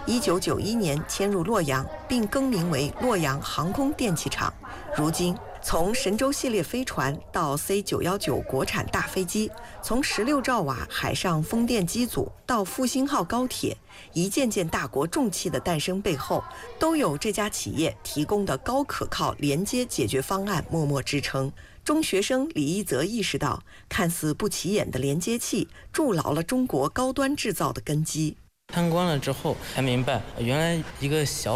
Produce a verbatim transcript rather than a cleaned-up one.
一九九一年迁入洛阳，并更名为洛阳航空电气厂。如今，从神舟系列飞船到 C 九一九国产大飞机，从十六兆瓦海上风电机组到复兴号高铁，一件件大国重器的诞生背后，都有这家企业提供的高可靠连接解决方案默默支撑。中学生李一泽意识到，看似不起眼的连接器筑牢了中国高端制造的根基。 参观了之后才明白，原来一个小